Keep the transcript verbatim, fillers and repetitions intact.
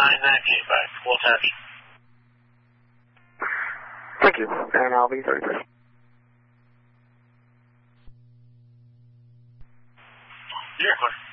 nine nine eight five. We'll touch. Thank you, and I'll be thirty-first. You're clear.